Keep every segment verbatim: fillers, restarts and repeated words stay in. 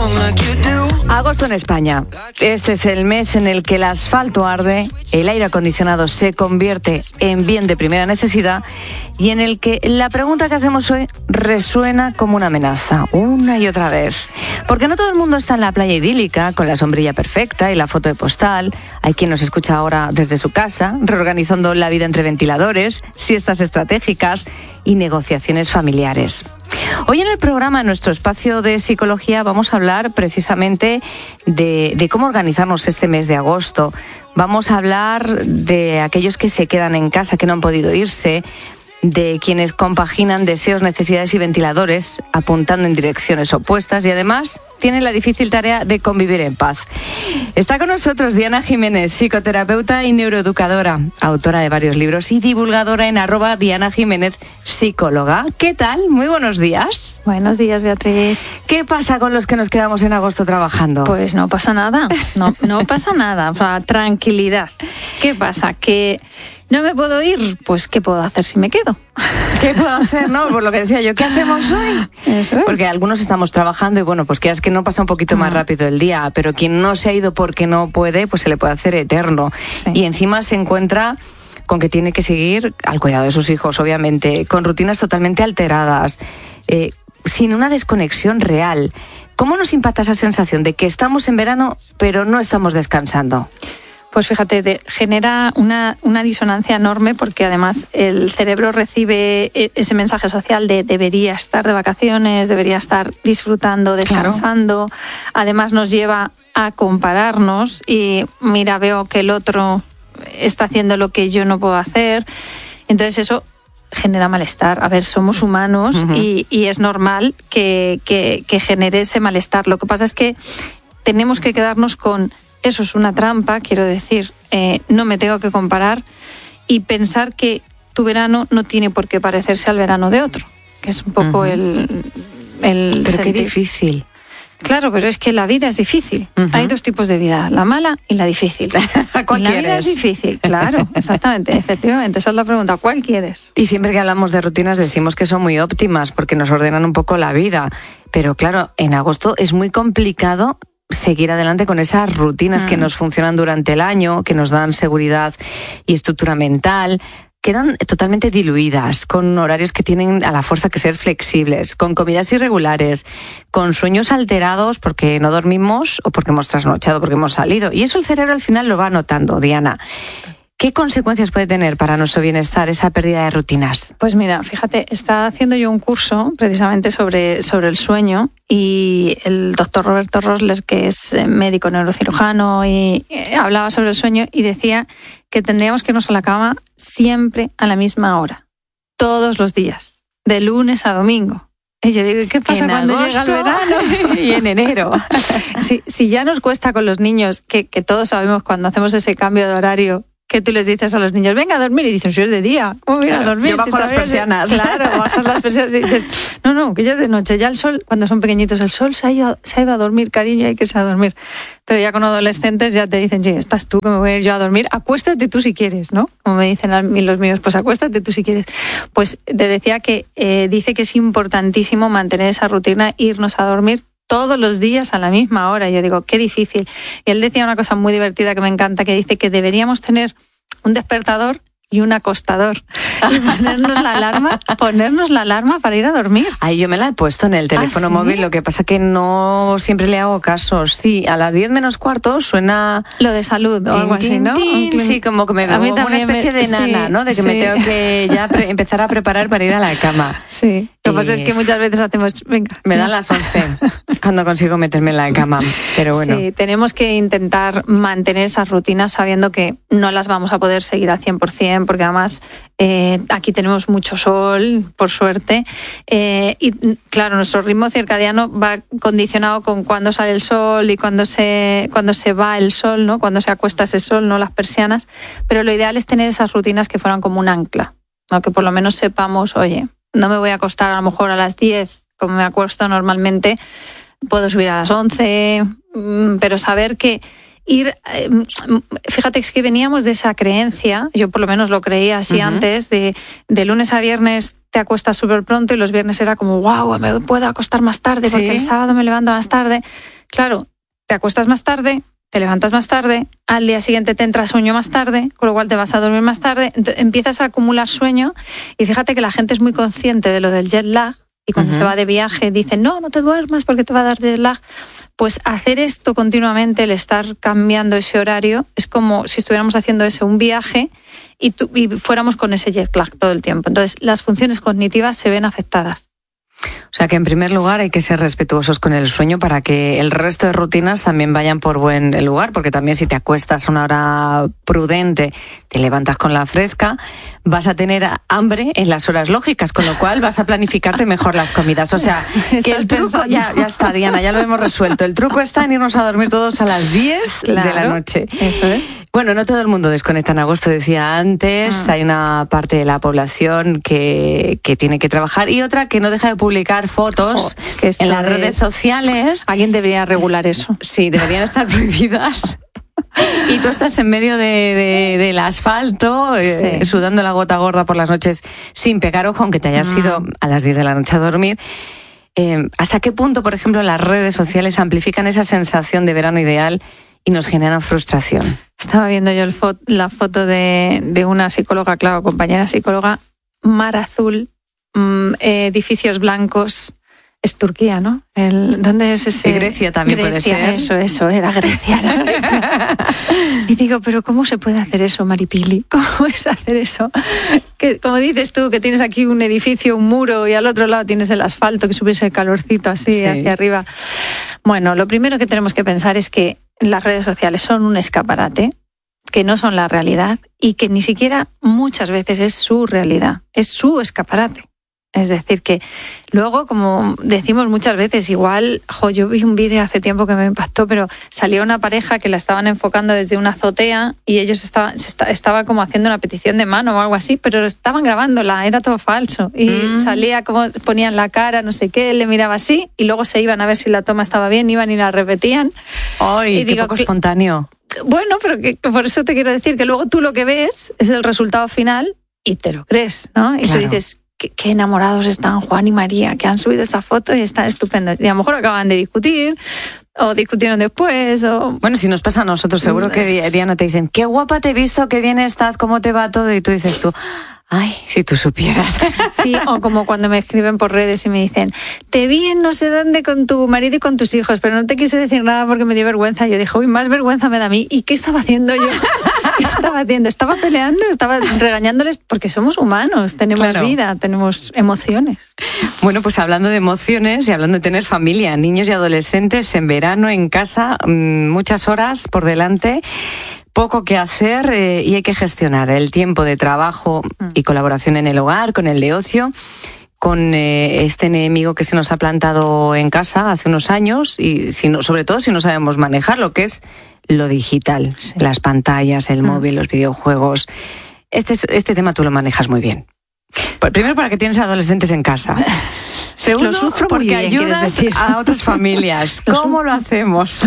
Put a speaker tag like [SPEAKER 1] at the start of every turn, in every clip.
[SPEAKER 1] Agosto en España. Este es el mes en el que el asfalto arde, el aire acondicionado se convierte en bien de primera necesidad y en el que la pregunta que hacemos hoy resuena como una amenaza, una y otra vez. Porque no todo el mundo está en la playa idílica, con la sombrilla perfecta y la foto de postal. Hay quien nos escucha ahora desde su casa, reorganizando la vida entre ventiladores, siestas estratégicas y negociaciones familiares. Hoy en el programa, en nuestro espacio de psicología, vamos a hablar precisamente de, de cómo organizarnos este mes de agosto. Vamos a hablar de aquellos que se quedan en casa, que no han podido irse, de quienes compaginan deseos, necesidades y ventiladores, apuntando en direcciones opuestas y además tienen la difícil tarea de convivir en paz. Está con nosotros Diana Jiménez, psicoterapeuta y neuroeducadora, autora de varios libros y divulgadora en arroba Diana Jiménez Psicóloga. ¿Qué tal? Muy buenos días.
[SPEAKER 2] Buenos días, Beatriz.
[SPEAKER 1] ¿Qué pasa con los que nos quedamos en agosto trabajando?
[SPEAKER 2] Pues no pasa nada, no, no pasa nada, o sea, tranquilidad. ¿Qué pasa? Que no me puedo ir, pues ¿qué puedo hacer si me quedo?
[SPEAKER 1] ¿Qué puedo hacer, no? Por lo que decía yo, ¿qué hacemos hoy?
[SPEAKER 2] Eso es.
[SPEAKER 1] Porque algunos estamos trabajando y bueno, pues que es que no pasa un poquito más rápido el día, pero quien no se ha ido porque no puede, pues se le puede hacer eterno.
[SPEAKER 2] Sí.
[SPEAKER 1] Y encima se encuentra con que tiene que seguir al cuidado de sus hijos, obviamente, con rutinas totalmente alteradas, eh, sin una desconexión real. ¿Cómo nos impacta esa sensación de que estamos en verano, pero no estamos descansando?
[SPEAKER 2] Pues fíjate, de, genera una, una disonancia enorme porque además el cerebro recibe ese mensaje social de debería estar de vacaciones, debería estar disfrutando, descansando. Claro. Además nos lleva a compararnos y mira, veo que el otro está haciendo lo que yo no puedo hacer. Entonces eso genera malestar. A ver, somos humanos uh-huh. y, y es normal que, que, que genere ese malestar. Lo que pasa es que tenemos que quedarnos con eso es una trampa, quiero decir, eh, no me tengo que comparar y pensar que tu verano no tiene por qué parecerse al verano de otro, que es un poco uh-huh. el, el
[SPEAKER 1] Pero
[SPEAKER 2] sentir.
[SPEAKER 1] Qué difícil.
[SPEAKER 2] Claro, pero es que la vida es difícil. Uh-huh. Hay dos tipos de vida, la mala y la difícil.
[SPEAKER 1] ¿Cuál
[SPEAKER 2] y la
[SPEAKER 1] quieres?
[SPEAKER 2] vida es difícil, claro, exactamente, efectivamente, esa es la pregunta, ¿cuál quieres?
[SPEAKER 1] Y siempre que hablamos de rutinas decimos que son muy óptimas porque nos ordenan un poco la vida, pero claro, en agosto es muy complicado seguir adelante con esas rutinas mm. que nos funcionan durante el año, que nos dan seguridad y estructura mental, quedan totalmente diluidas, con horarios que tienen a la fuerza que ser flexibles, con comidas irregulares, con sueños alterados porque no dormimos o porque hemos trasnochado, porque hemos salido. Y eso el cerebro al final lo va notando, Diana. ¿Qué consecuencias puede tener para nuestro bienestar esa pérdida de rutinas?
[SPEAKER 2] Pues mira, fíjate, está haciendo yo un curso precisamente sobre, sobre el sueño y el doctor Roberto Rosler, que es médico neurocirujano, y hablaba sobre el sueño y decía que tendríamos que irnos a la cama siempre a la misma hora, todos los días, de lunes a domingo. Y yo digo, ¿qué pasa
[SPEAKER 1] en
[SPEAKER 2] cuando
[SPEAKER 1] agosto?
[SPEAKER 2] llega el verano?
[SPEAKER 1] Y en enero.
[SPEAKER 2] Si, si ya nos cuesta con los niños, que, que todos sabemos cuando hacemos ese cambio de horario, que tú les dices a los niños, venga a dormir, y dicen, si es de día, ¿cómo voy a
[SPEAKER 1] claro,
[SPEAKER 2] dormir?
[SPEAKER 1] Yo bajo
[SPEAKER 2] si
[SPEAKER 1] las persianas.
[SPEAKER 2] De... Claro, bajas las persianas y dices, no, no, que ya es de noche, ya el sol, cuando son pequeñitos, el sol se ha ido, se ha ido a dormir, cariño, hay que irse a dormir. Pero ya con adolescentes ya te dicen, sí, estás tú, que me voy a ir yo a dormir, acuéstate tú si quieres, ¿no? Como me dicen a mí los míos, pues acuéstate tú si quieres. Pues te decía que eh, dice que es importantísimo mantener esa rutina, irnos a dormir todos los días a la misma hora. Yo digo, qué difícil. Y él decía una cosa muy divertida que me encanta, que dice que deberíamos tener un despertador y un acostador y ponernos la alarma, ponernos la alarma para ir a dormir.
[SPEAKER 1] Ay, yo me la he puesto en el teléfono
[SPEAKER 2] ¿Ah, sí?
[SPEAKER 1] móvil, lo que pasa que no siempre le hago caso. Sí, a las diez menos cuarto suena
[SPEAKER 2] lo de salud o algo así, ¿no?
[SPEAKER 1] Tin, sí, como que me veo como una especie me... de nana, sí, ¿no? De que sí. me tengo que ya pre- empezar a preparar para ir a la cama.
[SPEAKER 2] Sí. Lo que pasa es que muchas veces hacemos, venga.
[SPEAKER 1] Me dan las once cuando consigo meterme en la cama, pero bueno.
[SPEAKER 2] Sí, tenemos que intentar mantener esas rutinas sabiendo que no las vamos a poder seguir al cien por ciento, porque además eh, aquí tenemos mucho sol, por suerte, eh, y claro, nuestro ritmo circadiano va condicionado con cuándo sale el sol y cuándo se, cuándo se va el sol, ¿no? Cuándo se acuesta ese sol, ¿no? Las persianas, pero lo ideal es tener esas rutinas que fueran como un ancla, ¿no? Que por lo menos sepamos, oye, no me voy a acostar a lo mejor a las diez, como me acuesto normalmente, puedo subir a las once, pero saber que ir, eh, fíjate es que veníamos de esa creencia, yo por lo menos lo creía así uh-huh. antes, de, de lunes a viernes te acuestas súper pronto y los viernes era como, wow, me puedo acostar más tarde porque ¿sí? el sábado me levanto más tarde. Claro, te acuestas más tarde, te levantas más tarde, al día siguiente te entra sueño más tarde, con lo cual te vas a dormir más tarde, empiezas a acumular sueño y fíjate que la gente es muy consciente de lo del jet lag y cuando uh-huh. se va de viaje dicen, no, no te duermas porque te va a dar jet lag. Pues hacer esto continuamente, el estar cambiando ese horario, es como si estuviéramos haciendo eso, un viaje y, tu, y fuéramos con ese jet lag todo el tiempo. Entonces las funciones cognitivas se ven afectadas.
[SPEAKER 1] O sea que en primer lugar hay que ser respetuosos con el sueño para que el resto de rutinas también vayan por buen lugar, porque también si te acuestas a una hora prudente, te levantas con la fresca, vas a tener hambre en las horas lógicas, con lo cual vas a planificarte mejor las comidas. O sea, que el truco, ya, ya está, Diana, ya lo hemos resuelto. El truco está en irnos a dormir todos a las diez claro, de la noche.
[SPEAKER 2] Eso es.
[SPEAKER 1] Bueno, no todo el mundo desconecta en agosto, decía antes. Ah. Hay una parte de la población que, que tiene que trabajar y otra que no deja de publicar fotos oh, es que en las redes sociales.
[SPEAKER 2] Alguien debería regular eso.
[SPEAKER 1] Sí, deberían estar prohibidas. Y tú estás en medio de, de, del asfalto, sí. eh, sudando la gota gorda por las noches sin pegar ojo, aunque te hayas mm. ido a las diez de la noche a dormir. Eh, ¿Hasta qué punto, por ejemplo, las redes sociales amplifican esa sensación de verano ideal y nos generan frustración?
[SPEAKER 2] Estaba viendo yo el fo- la foto de, de una psicóloga, claro, compañera psicóloga, mar azul, mmm, eh, edificios blancos. Es Turquía, ¿no? El, ¿Dónde es ese?
[SPEAKER 1] Y Grecia también
[SPEAKER 2] Grecia,
[SPEAKER 1] puede ser.
[SPEAKER 2] Eso, eso, era Grecia, era Grecia. Y digo, pero ¿cómo se puede hacer eso, Maripili? ¿Cómo es hacer eso? Que, como dices tú, que tienes aquí un edificio, un muro, y al otro lado tienes el asfalto, que subes el calorcito así sí. hacia arriba. Bueno, lo primero que tenemos que pensar es que las redes sociales son un escaparate, que no son la realidad, y que ni siquiera muchas veces es su realidad, es su escaparate. Es decir, que luego, como decimos muchas veces, igual, jo, yo vi un vídeo hace tiempo que me impactó, pero salió una pareja que la estaban enfocando desde una azotea y ellos estaban, se está, estaba como haciendo una petición de mano o algo así, pero estaban grabándola, era todo falso. Y mm. salía como ponían la cara, no sé qué, él le miraba así y luego se iban a ver si la toma estaba bien, iban y la repetían.
[SPEAKER 1] ¡Ay, qué digo, poco espontáneo!
[SPEAKER 2] Bueno, pero que, por eso te quiero decir que luego tú lo que ves es el resultado final y te lo crees, ¿no? Y claro. tú dices, qué enamorados están Juan y María, que han subido esa foto y está estupendo. Y a lo mejor acaban de discutir, o discutieron después, o...
[SPEAKER 1] Bueno, si nos pasa a nosotros, seguro que Diana te dicen, qué guapa te he visto, qué bien estás, cómo te va todo, y tú dices tú, ay, si tú supieras.
[SPEAKER 2] Sí, o como cuando me escriben por redes y me dicen, te vi en no sé dónde con tu marido y con tus hijos, pero no te quise decir nada porque me dio vergüenza. Yo dije, uy, más vergüenza me da a mí. ¿Y qué estaba haciendo yo? ¿Qué estaba haciendo? Estaba peleando, estaba regañándoles porque somos humanos, tenemos claro. vida, tenemos emociones.
[SPEAKER 1] Bueno, pues hablando de emociones y hablando de tener familia, niños y adolescentes en verano, en casa, muchas horas por delante, poco que hacer eh, y hay que gestionar el tiempo de trabajo y colaboración en el hogar, con el de ocio, con eh, este enemigo que se nos ha plantado en casa hace unos años y si no, sobre todo si no sabemos manejar lo que es lo digital, sí. las pantallas, el móvil, los videojuegos. Este, este tema tú lo manejas muy bien. Primero, para que tienes adolescentes en casa. Segundo,
[SPEAKER 2] lo sufro
[SPEAKER 1] porque
[SPEAKER 2] muy bien,
[SPEAKER 1] ayudas
[SPEAKER 2] decir.
[SPEAKER 1] a otras familias. ¿Cómo lo hacemos?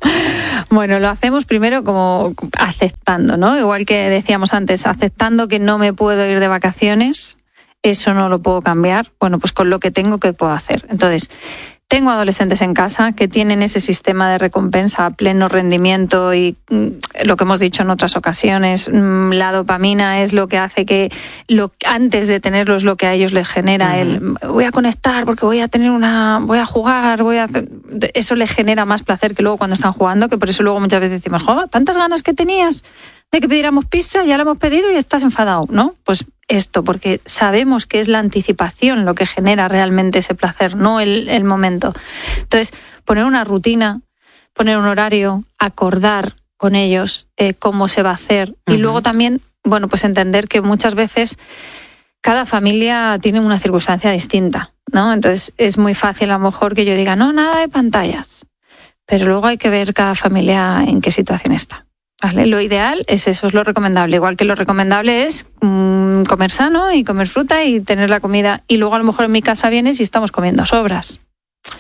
[SPEAKER 2] Bueno, lo hacemos primero como aceptando, ¿no? Igual que decíamos antes, aceptando que no me puedo ir de vacaciones, eso no lo puedo cambiar. Bueno, pues con lo que tengo, ¿qué puedo hacer? Entonces, tengo adolescentes en casa que tienen ese sistema de recompensa a pleno rendimiento y lo que hemos dicho en otras ocasiones, la dopamina es lo que hace que lo, antes de tenerlos lo que a ellos les genera uh-huh. el voy a conectar porque voy a tener una voy a jugar, voy a hacer, eso les genera más placer que luego cuando están jugando, que por eso luego muchas veces decimos, jo, tantas ganas que tenías de que pidiéramos pizza, ya la hemos pedido y estás enfadado, ¿no? Pues esto, porque sabemos que es la anticipación lo que genera realmente ese placer, no el, el momento. Entonces, poner una rutina, poner un horario, acordar con ellos eh, cómo se va a hacer uh-huh. y luego también, bueno, pues entender que muchas veces cada familia tiene una circunstancia distinta, ¿no? Entonces, es muy fácil a lo mejor que yo diga, no, nada de pantallas, pero luego hay que ver cada familia en qué situación está. ¿Vale? Lo ideal es eso, es lo recomendable. Igual que lo recomendable es mmm, comer sano y comer fruta y tener la comida. Y luego a lo mejor en mi casa vienes y estamos comiendo sobras.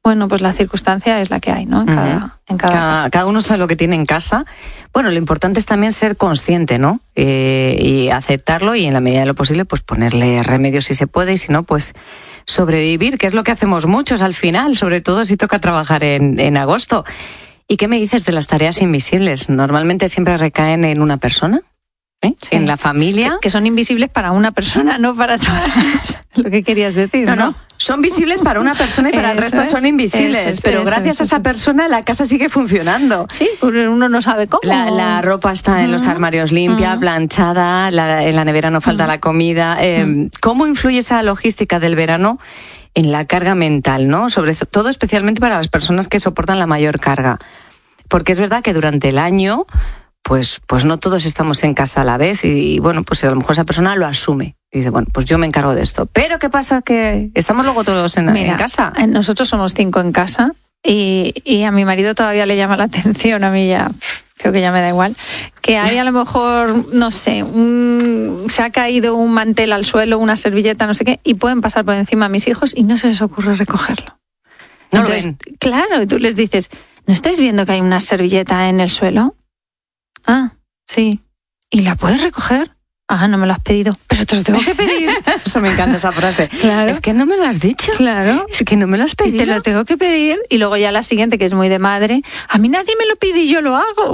[SPEAKER 2] bueno, pues la circunstancia es la que hay, ¿no? En cada, uh-huh. en cada,
[SPEAKER 1] cada, cada uno sabe lo que tiene en casa. Bueno, lo importante es también ser consciente, ¿no? Eh, y aceptarlo y en la medida de lo posible, pues ponerle remedio si se puede y si no, pues sobrevivir, que es lo que hacemos muchos al final, sobre todo si toca trabajar en, en agosto. ¿Y qué me dices de las tareas invisibles? ¿Normalmente siempre recaen en una persona? ¿Eh? Sí. ¿En la familia?
[SPEAKER 2] Que, que son invisibles para una persona, no para todas. Lo que querías decir, ¿no?
[SPEAKER 1] No, no. Son visibles para una persona y para eso el resto es, son invisibles. Es, pero eso, gracias eso, a esa persona la casa sigue funcionando.
[SPEAKER 2] Sí, uno no sabe cómo.
[SPEAKER 1] La, la ropa está uh-huh. en los armarios limpia, uh-huh. planchada, la, en la nevera no falta uh-huh. la comida. Eh, uh-huh. ¿Cómo influye esa logística del verano en la carga mental, ¿no? Sobre todo especialmente para las personas que soportan la mayor carga? Porque es verdad que durante el año pues, pues no todos estamos en casa a la vez y, y bueno, pues a lo mejor esa persona lo asume. Y dice, bueno, pues yo me encargo de esto. Pero ¿qué pasa? Que estamos luego todos en,
[SPEAKER 2] Mira,
[SPEAKER 1] en casa.
[SPEAKER 2] Nosotros somos cinco en casa y, y a mi marido todavía le llama la atención, a mí ya creo que ya me da igual, que hay a lo mejor, no sé, un, se ha caído un mantel al suelo, una servilleta, no sé qué, y pueden pasar por encima a mis hijos y no se les ocurre recogerlo.
[SPEAKER 1] No
[SPEAKER 2] Entonces,
[SPEAKER 1] lo ven.
[SPEAKER 2] Claro, tú les dices, ¿no estáis viendo que hay una servilleta en el suelo? Ah, sí. ¿Y la puedes recoger? Ah, no me lo has pedido, pero te lo tengo que pedir.
[SPEAKER 1] Eso me encanta esa frase.
[SPEAKER 2] Claro.
[SPEAKER 1] Es que no me lo has dicho.
[SPEAKER 2] Claro.
[SPEAKER 1] Es que no me lo has pedido.
[SPEAKER 2] Y te lo tengo que pedir. Y luego ya la siguiente, que es muy de madre, a mí nadie me lo pide y yo lo hago.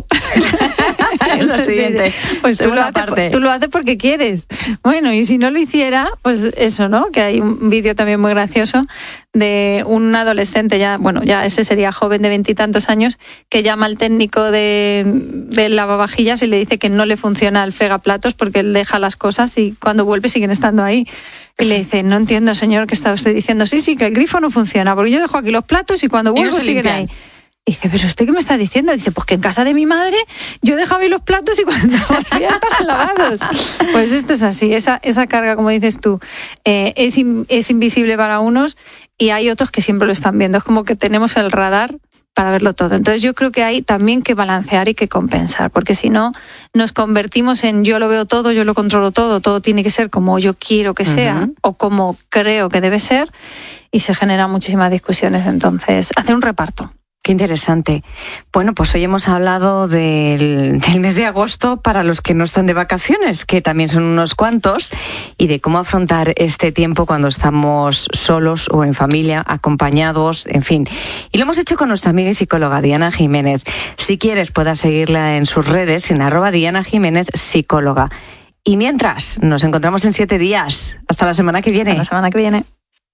[SPEAKER 1] La siguiente.
[SPEAKER 2] Pues tú lo, haces, tú lo haces porque quieres. Bueno, y si no lo hiciera, pues eso, ¿no? Que hay un vídeo también muy gracioso de un adolescente, ya, bueno, ya ese sería joven de veintitantos años, que llama al técnico de, de lavavajillas y le dice que no le funciona el fregaplatos porque él deja las cosas y cuando vuelve siguen estando ahí. Y le dice, no entiendo, señor, ¿qué está usted diciendo? Sí, sí, que el grifo no funciona, porque yo dejo aquí los platos y cuando vuelvo y no siguen limpian. Ahí. Y dice, ¿pero usted qué me está diciendo? Dice, pues que en casa de mi madre yo dejaba ahí los platos y cuando volvía estaban lavados. Pues esto es así, esa, esa carga, como dices tú, eh, es, in, es invisible para unos y hay otros que siempre lo están viendo. Es como que tenemos el radar para verlo todo. Entonces yo creo que hay también que balancear y que compensar, porque si no nos convertimos en yo lo veo todo, yo lo controlo todo, todo tiene que ser como yo quiero que sea uh-huh. o como creo que debe ser y se generan muchísimas discusiones. Entonces, hacer un reparto.
[SPEAKER 1] Qué interesante. Bueno, pues hoy hemos hablado del, del mes de agosto para los que no están de vacaciones, que también son unos cuantos, y de cómo afrontar este tiempo cuando estamos solos o en familia, acompañados, en fin. Y lo hemos hecho con nuestra amiga y psicóloga Diana Jiménez. Si quieres, puedas seguirla en sus redes, en arroba Diana Jiménez Psicóloga. Y mientras, nos encontramos en siete días. Hasta la semana que viene.
[SPEAKER 2] Hasta la semana que viene.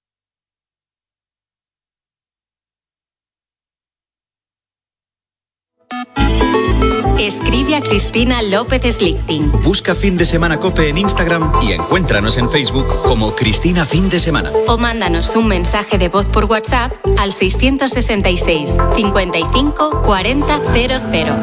[SPEAKER 3] Escribe a Cristina López Slichting.
[SPEAKER 4] Busca Fin de Semana COPE en Instagram y encuéntranos en Facebook como Cristina Fin de Semana.
[SPEAKER 3] O mándanos un mensaje de voz por WhatsApp al seiscientos sesenta y seis, cincuenta y cinco, cuarenta, cero cero.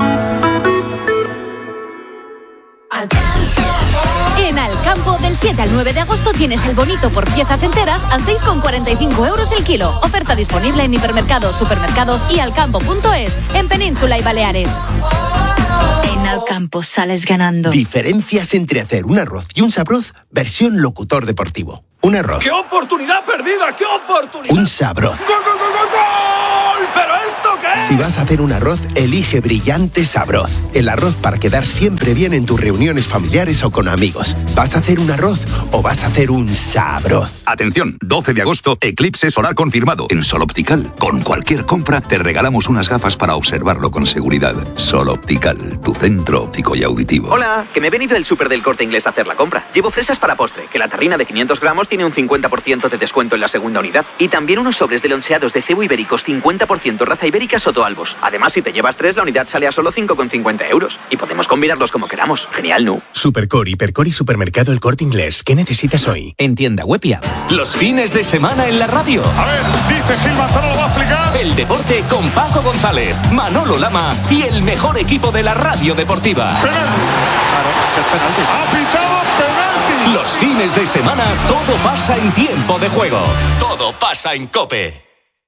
[SPEAKER 5] En Alcampo, del siete al nueve de agosto tienes el bonito por piezas enteras a seis con cuarenta y cinco euros el kilo. Oferta disponible en hipermercados, supermercados y alcampo punto es en Península y Baleares.
[SPEAKER 6] En Alcampo sales ganando.
[SPEAKER 7] Diferencias entre hacer un arroz y un sabroz versión locutor deportivo. Un arroz.
[SPEAKER 8] ¡Qué oportunidad perdida! ¡Qué oportunidad!
[SPEAKER 7] Un sabroz.
[SPEAKER 8] ¡Gol, gol, gol, gol, gol! ¿Pero esto qué es?
[SPEAKER 7] Si vas a hacer un arroz, elige Brillante Sabroz. El arroz para quedar siempre bien en tus reuniones familiares o con amigos. ¿Vas a hacer un arroz o vas a hacer un sabroz?
[SPEAKER 9] Atención, doce de agosto, eclipse solar confirmado en Sol Optical. Con cualquier compra te regalamos unas gafas para observarlo con seguridad. Sol Optical, tu centro óptico y auditivo.
[SPEAKER 10] Hola, que me he venido del súper del Corte Inglés a hacer la compra. Llevo fresas para postre, que la tarrina de quinientos gramos tiene un cincuenta por ciento de descuento en la segunda unidad. Y también unos sobres de loncheados de cebo ibéricos cincuenta por ciento raza ibérica Soto Albos. Además, si te llevas tres, la unidad sale a solo cinco con cincuenta euros. Y podemos combinarlos como queramos. Genial, ¿no?
[SPEAKER 11] Supercor, Hipercor y Supermercado El Corte Inglés. ¿Qué necesitas hoy?
[SPEAKER 12] En tienda web y app.
[SPEAKER 13] Los fines de semana en la radio.
[SPEAKER 14] A ver, dice Gil Manzano, lo va a explicar.
[SPEAKER 13] El deporte con Paco González, Manolo Lama y el mejor equipo de la radio deportiva.
[SPEAKER 14] Penalti.
[SPEAKER 13] Claro, es penalti.
[SPEAKER 14] Ha pitado penalti.
[SPEAKER 13] Los fines de semana todo pasa en tiempo de juego. Todo pasa en COPE.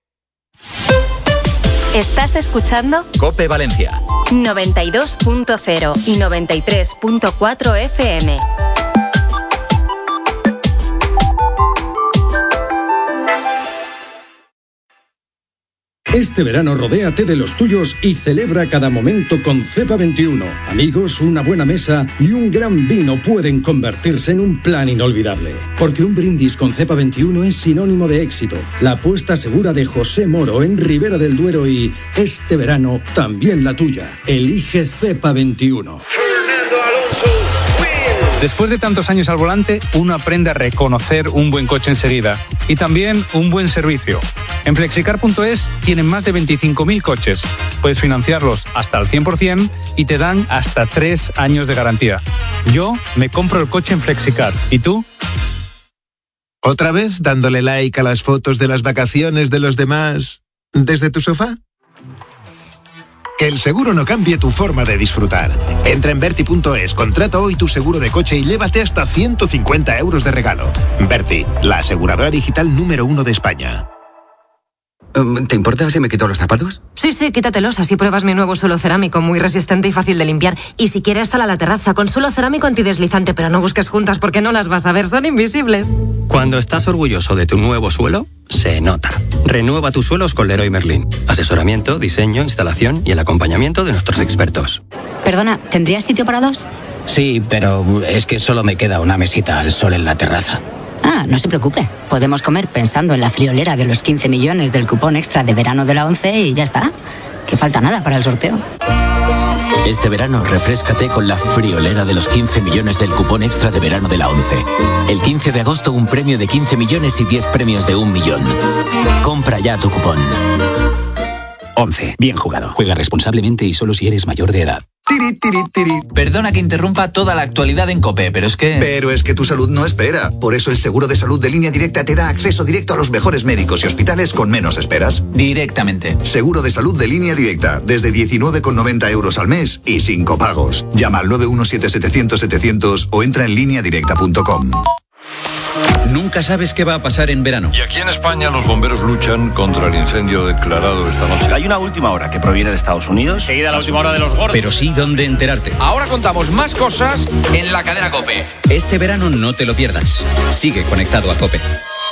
[SPEAKER 3] ¿Estás escuchando?
[SPEAKER 4] COPE Valencia.
[SPEAKER 3] noventa y dos punto cero y noventa y tres punto cuatro F M.
[SPEAKER 12] Este verano rodéate de los tuyos y celebra cada momento con Cepa veintiuno. Amigos, una buena mesa y un gran vino pueden convertirse en un plan inolvidable. Porque un brindis con Cepa veintiuno es sinónimo de éxito. La apuesta segura de José Moro en Ribera del Duero y este verano también la tuya. Elige Cepa veintiuno.
[SPEAKER 15] Después de tantos años al volante, uno aprende a reconocer un buen coche enseguida y también un buen servicio. En flexicar punto es tienen más de veinticinco mil coches. Puedes financiarlos hasta al cien por ciento y te dan hasta tres años de garantía. Yo me compro el coche en Flexicar. ¿Y tú?
[SPEAKER 16] ¿Otra vez dándole like a las fotos de las vacaciones de los demás desde tu sofá? Que el seguro no cambie tu forma de disfrutar. Entra en Berti punto es, contrata hoy tu seguro de coche y llévate hasta ciento cincuenta euros de regalo. Berti, la aseguradora digital número uno de España.
[SPEAKER 17] ¿Te importa si me quito los zapatos?
[SPEAKER 18] Sí, sí, quítatelos, así pruebas mi nuevo suelo cerámico, muy resistente y fácil de limpiar. Y si quieres, hasta la terraza, con suelo cerámico antideslizante, pero no busques juntas porque no las vas a ver, son invisibles.
[SPEAKER 17] Cuando estás orgulloso de tu nuevo suelo, se nota. Renueva tus suelos con Leroy Merlin. Asesoramiento, diseño, instalación y el acompañamiento de nuestros expertos.
[SPEAKER 19] Perdona, ¿tendrías sitio para dos?
[SPEAKER 20] Sí, pero es que solo me queda una mesita al sol en la terraza.
[SPEAKER 19] Ah, no se preocupe. Podemos comer pensando en la friolera de los quince millones del cupón extra de verano de la ONCE y ya está. Que falta nada para el sorteo.
[SPEAKER 21] Este verano refréscate con la friolera de los quince millones del cupón extra de verano de la ONCE. El quince de agosto un premio de quince millones y diez premios de un millón. Compra ya tu cupón. ONCE. Bien jugado. Juega responsablemente y solo si eres mayor de edad.
[SPEAKER 22] Tiri, tiri, tiri. Perdona que interrumpa toda la actualidad en COPE, pero es que...
[SPEAKER 23] Pero es que tu salud no espera. Por eso el seguro de salud de Línea Directa te da acceso directo a los mejores médicos y hospitales con menos esperas.
[SPEAKER 22] Directamente.
[SPEAKER 23] Seguro de salud de Línea Directa, desde diecinueve con noventa euros al mes y sin copagos. Llama al nueve uno siete setecientos setecientos o entra en línea directa punto com.
[SPEAKER 4] Nunca sabes qué va a pasar en verano.
[SPEAKER 24] Y aquí en España los bomberos luchan contra el incendio declarado esta noche.
[SPEAKER 25] Hay una última hora que proviene de Estados Unidos.
[SPEAKER 26] Seguida la última hora de los gordos.
[SPEAKER 4] Pero sí dónde enterarte.
[SPEAKER 26] Ahora contamos más cosas en la cadena COPE.
[SPEAKER 4] Este verano no te lo pierdas. Sigue conectado a COPE.